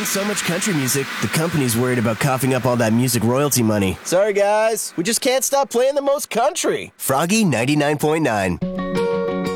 playing so much country music, the company's worried about coughing up all that music royalty money. Sorry, guys. We just can't stop playing the most country. Froggy 99.9.